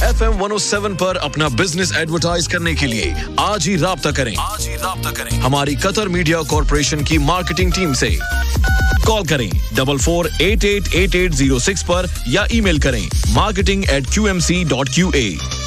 FM 107 पर अपना business advertise करने के लिए आज ही राब्ता करें हमारी कतर मीडिया कॉर्पोरेशन की मार्केटिंग टीम से। कॉल करें 44888806 पर या ईमेल करें marketing@qmc.qa।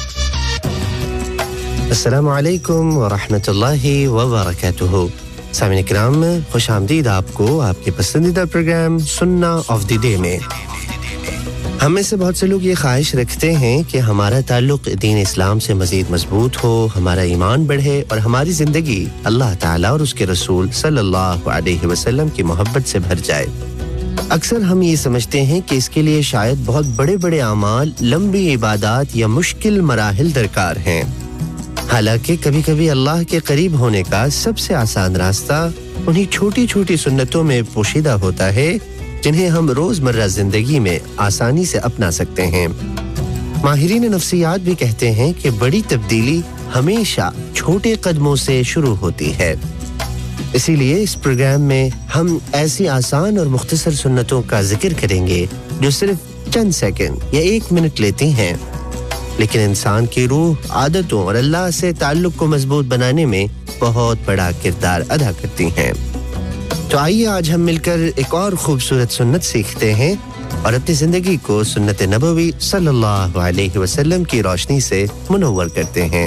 अस्सलामु अलैकुम व रहमतुल्लाहि व बरकातुहू। सामीन इकराम, खुश आमदीद आपको आपके पसंदीदा प्रोग्राम सुन्ना ऑफ द डे में। हम में से बहुत से लोग ये ख्वाहिश रखते हैं कि हमारा ताल्लुक दीन इस्लाम से मज़ीद मजबूत हो, हमारा ईमान बढ़े और हमारी ज़िंदगी अल्लाह ताला और उसके रसूल सल्लल्लाहु अलैहि वसल्लम की मोहब्बत से भर जाए। अक्सर हम ये समझते हैं कि इसके लिए शायद बहुत बड़े-बड़े अमाल, लंबी इबादत या मुश्किल मराहिल दरकार हैं। हालांकि कभी-कभी अल्लाह के करीब होने का सबसे आसान रास्ता उन्हीं छोटी-छोटी सुन्नतों में पोशीदा होता है जिन्हें हम रोजमर्रा जिंदगी में आसानी से अपना सकते हैं। माहिरीन नफ्सियात भी कहते हैं कि बड़ी तब्दीली हमेशा छोटे कदमों से शुरू होती है। इसीलिए इस प्रोग्राम में हम ऐसी आसान और मुख्तसर सुन्नतों का जिक्र करेंगे जो सिर्फ चंद सेकंड या 1 मिनट लेती हैं, लेकिन इंसान की रूह, आदतों और अल्लाह से ताल्लुक को मजबूत बनाने में बहुत बड़ा किरदार अदा करती हैं। तो आइए आज हम मिलकर एक और खूबसूरत सुन्नत सीखते हैं और अपनी जिंदगी को सुन्नत नबवी सल्लल्लाहु अलैहि वसल्लम की रोशनी से मुनव्वर करते हैं।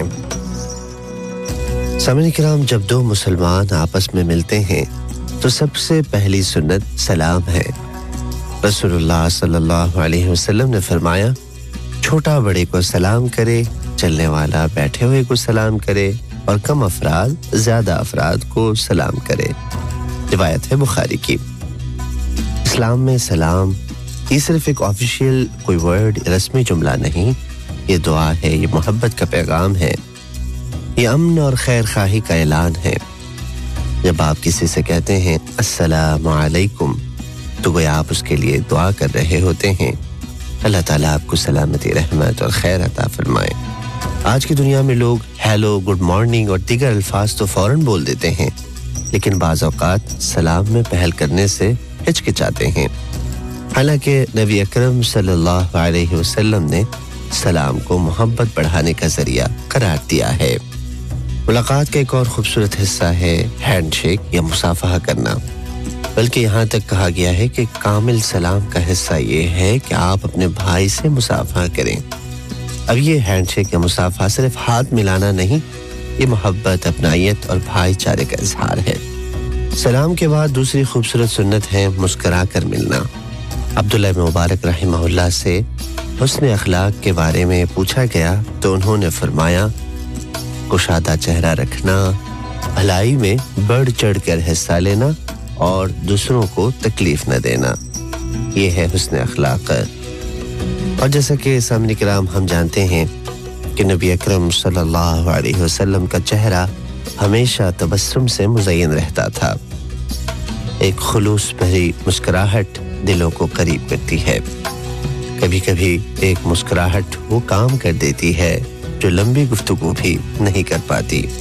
सामीन किराम, जब दो मुसलमान आपस में मिलते हैं तो सबसे पहली सुन्नत सलाम है। रसूलुल्लाह सल्लल्लाहु अलैहि वसल्लम ने फरमाया, छोटा बड़े को सलाम करे, चलने वाला बैठे हुए को सलाम करे और कम अफराद ज्यादा अफराद को सलाम करे। रिवायत है बुखारी की। इस्लाम में सलाम ये सिर्फ एक ऑफिशियल कोई वर्ड, रस्मी जुमला नहीं, ये दुआ है, ये मोहब्बत का पैगाम है, ये अमन और खैर खाही का ऐलान है। जब आप किसी से कहते हैं अस्सलामु अलैकुम तो गोया आप उसके लिए दुआ कर रहे होते हैं, अल्लाह ताला आपको सलामती, रहमत और खैर अता फरमाए। आज की दुनिया में लोग हेलो, गुड मॉर्निंग और दीगर अल्फाज तो फौरन बोल देते हैं, लेकिन बाज़ औक़ात सलाम में पहल करने से हिचकिचाते हैं। हालांकि नबी अकरम सल्लल्लाहु अलैहि वसल्लम ने सलाम को मोहब्बत बढ़ाने का जरिया करार दिया है। मुलाकात का एक और खूबसूरत हिस्सा है हैंडशेक या मुसाफहा करना, बल्कि यहाँ तक कहा गया है कि कामिल सलाम का हिस्सा ये है कि आप अपने भाई से मुसाफहा करें। अब ये हैंडशेक या मुसाफहा सिर्फ हाथ मिलाना नहीं, ये मोहब्बत, अपनायत और भाईचारे का इजहार है। सलाम के बाद दूसरी खूबसूरत सुन्नत है मुस्कुरा कर मिलना। अब्दुल्लाह इब्न मुबारक रहमहुल्लाह से हुस्न अखलाक के बारे में पूछा गया तो उन्होंने फरमाया, कुशादा चेहरा रखना, भलाई में बढ़ चढ़ कर हिस्सा लेना और दूसरों को तकलीफ न देना, ये है हुस्न अखलाक। और जैसा कि सामने किराम हम जानते हैं कि नबी अकरम सल्लल्लाहु अलैहि वसल्लम का चेहरा हमेशा तबस्सुम से मुज़य्यन रहता था। एक खुलूस भरी मुस्कुराहट दिलों को करीब करती है। कभी-कभी एक मुस्कुराहट वो काम कर देती है जो लंबी गुफ्तगू भी नहीं कर पाती।